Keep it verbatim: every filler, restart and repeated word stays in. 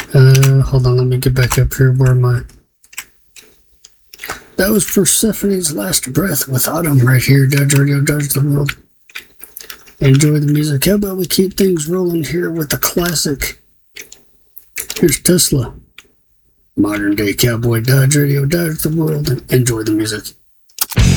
Uh, hold on, let me get back up here. Where am I? That was Persephone's Last Breath with Autumn right here. Dodge Radio, Dodge the World. Enjoy the music. How about we keep things rolling here with the classic? Here's Tesla. Modern day cowboy, Dodge Radio, Dodge the World. Enjoy the music.